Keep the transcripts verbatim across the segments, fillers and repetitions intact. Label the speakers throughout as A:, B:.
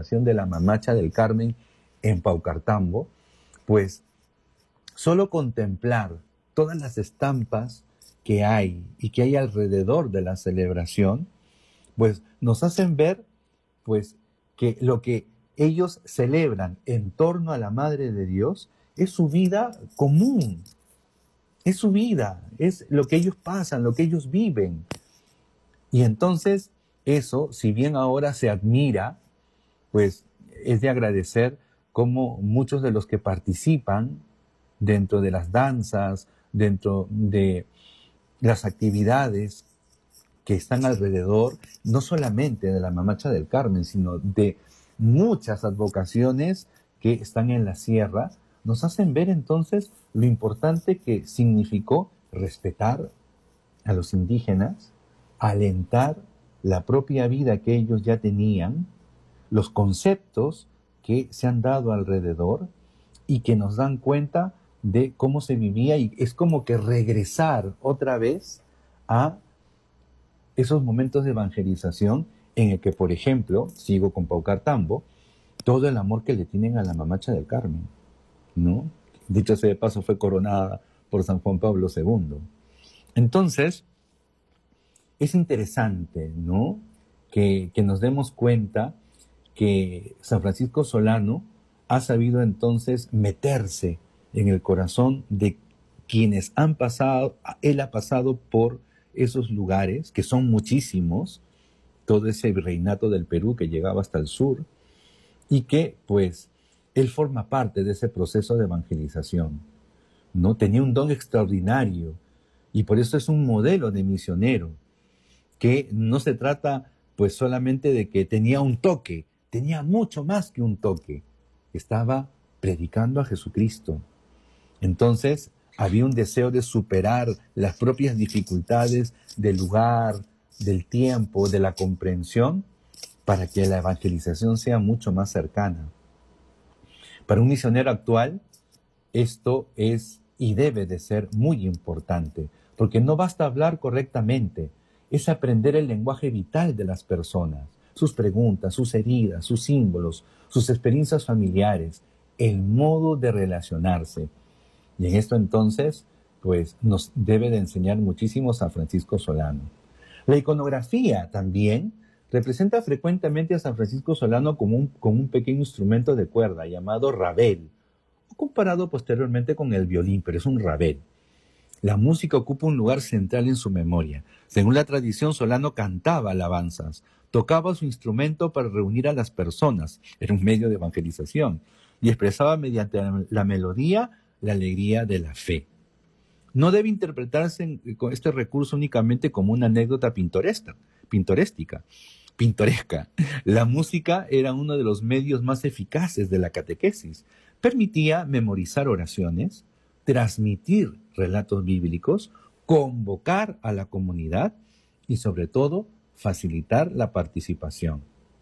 A: evangelización de la Mamacha del Carmen en Paucartambo, pues solo contemplar todas las estampas que hay y que hay alrededor de la celebración, pues nos hacen ver pues que lo que ellos celebran en torno a la Madre de Dios es su vida común, es su vida, es lo que ellos pasan, lo que ellos viven. Y entonces eso, si bien ahora se admira, pues es de agradecer cómo muchos de los que participan dentro de las danzas, dentro de las actividades que están alrededor, no solamente de la Mamacha del Carmen, sino de muchas advocaciones que están en la sierra, nos hacen ver entonces lo importante que significó respetar a los indígenas, alentar la propia vida que ellos ya tenían, los conceptos que se han dado alrededor y que nos dan cuenta de cómo se vivía, y es como que regresar otra vez a esos momentos de evangelización en el que, por ejemplo, sigo con Paucartambo, todo el amor que le tienen a la Mamacha del Carmen, ¿no? Dicho sea de paso, fue coronada por San Juan Pablo segundo. Entonces, es interesante, ¿no?, que, que nos demos cuenta que San Francisco Solano ha sabido entonces meterse en el corazón de quienes han pasado, él ha pasado por esos lugares, que son muchísimos, todo ese virreinato del Perú que llegaba hasta el sur, y que, pues, él forma parte de ese proceso de evangelización, ¿no? Tenía un don extraordinario, y por eso es un modelo de misionero, que no se trata, pues, solamente de que tenía un toque, tenía mucho más que un toque, estaba predicando a Jesucristo. Entonces, había un deseo de superar las propias dificultades del lugar, del tiempo, de la comprensión, para que la evangelización sea mucho más cercana. Para un misionero actual, esto es y debe de ser muy importante, porque no basta hablar correctamente, es aprender el lenguaje vital de las personas, sus preguntas, sus heridas, sus símbolos, sus experiencias familiares, el modo de relacionarse. Y en esto entonces, pues nos debe de enseñar muchísimo San Francisco Solano. La iconografía también representa frecuentemente a San Francisco Solano como un, como un pequeño instrumento de cuerda llamado rabel, o comparado posteriormente con el violín, pero es un rabel. La música ocupa un lugar central en su memoria. Según la tradición, Solano cantaba alabanzas, tocaba su instrumento para reunir a las personas, era un medio de evangelización, y expresaba mediante la, la melodía la alegría de la fe. No debe interpretarse en, con este recurso únicamente como una anécdota pintoresca, pintoresca, pintoresca. La música era uno de los medios más eficaces de la catequesis. Permitía memorizar oraciones, transmitir relatos bíblicos, convocar a la comunidad y, sobre todo, facilitar la participación.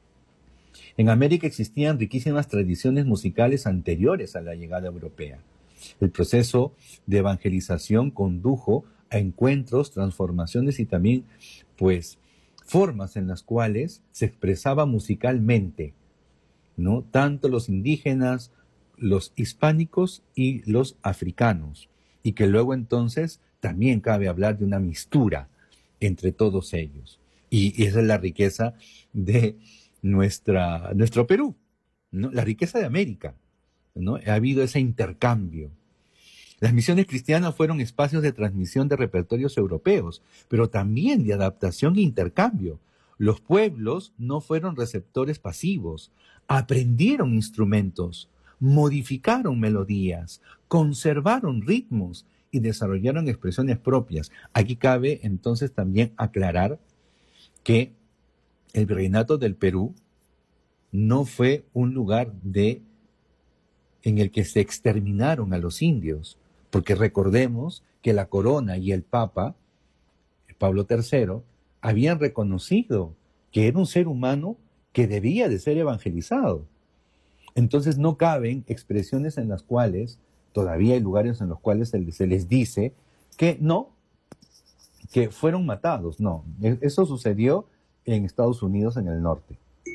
A: En América existían riquísimas tradiciones musicales anteriores a la llegada europea. El proceso de evangelización condujo a encuentros, transformaciones y también, pues, formas en las cuales se expresaba musicalmente, ¿no?, tanto los indígenas, los hispánicos y los africanos, y que luego entonces también cabe hablar de una mistura entre todos ellos. Y, y esa es la riqueza de nuestra, nuestro Perú, ¿no?, la riqueza de América, ¿no? Ha habido ese intercambio. Las misiones cristianas fueron espacios de transmisión de repertorios europeos, pero también de adaptación e intercambio. Los pueblos no fueron receptores pasivos, aprendieron instrumentos, modificaron melodías, conservaron ritmos y desarrollaron expresiones propias. Aquí cabe entonces también aclarar que el virreinato del Perú no fue un lugar de en el que se exterminaron a los indios, porque recordemos que la corona y el Papa, Pablo tercero, habían reconocido que era un ser humano que debía de ser evangelizado. Entonces no caben expresiones en las cuales, todavía hay lugares en los cuales se les, se les dice que no, que fueron matados. No, eso sucedió en Estados Unidos, en el norte.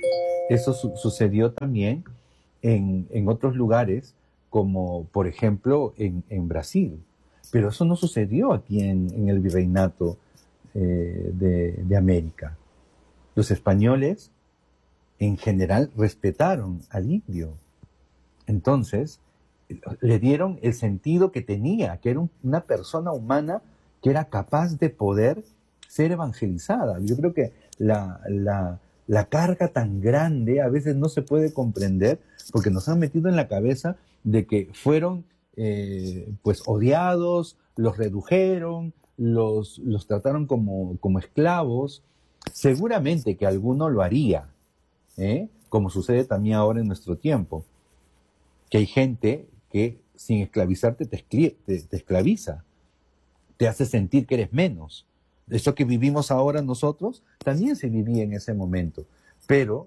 A: Eso su sucedió también en, en otros lugares, como por ejemplo en, en Brasil. Pero eso no sucedió aquí en, en el virreinato eh, de, de América. Los españoles en general respetaron al indio. Entonces, le dieron el sentido que tenía, que era un, una persona humana que era capaz de poder ser evangelizada. Yo creo que la, la, la carga tan grande a veces no se puede comprender porque nos han metido en la cabeza de que fueron eh, pues odiados, los redujeron, los, los trataron como, como esclavos. Seguramente que alguno lo haría, ¿eh? Como sucede también ahora en nuestro tiempo, que hay gente que sin esclavizarte te, te, te esclaviza, te hace sentir que eres menos. Eso que vivimos ahora nosotros también se vivía en ese momento, pero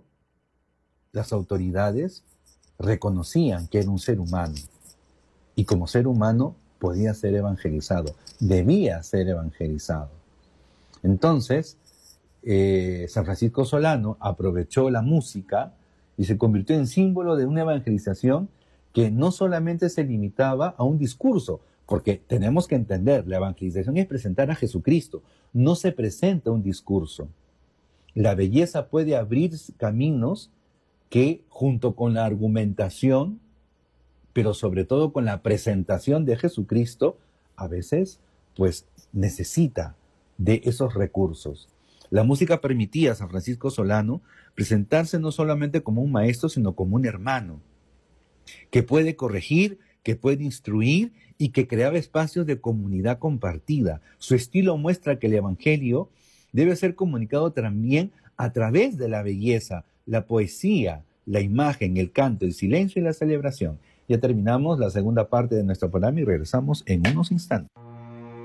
A: las autoridades reconocían que era un ser humano y como ser humano podía ser evangelizado, debía ser evangelizado. Entonces, eh, San Francisco Solano aprovechó la música y se convirtió en símbolo de una evangelización que no solamente se limitaba a un discurso, porque tenemos que entender, la evangelización es presentar a Jesucristo, no se presenta un discurso. La belleza puede abrir caminos que junto con la argumentación, pero sobre todo con la presentación de Jesucristo, a veces pues necesita de esos recursos. La música permitía a San Francisco Solano presentarse no solamente como un maestro, sino como un hermano, que puede corregir, que puede instruir y que creaba espacios de comunidad compartida. Su estilo muestra que el Evangelio debe ser comunicado también a través de la belleza, la poesía, la imagen, el canto, el silencio y la celebración. Ya terminamos la segunda parte de nuestro programa y regresamos en unos instantes.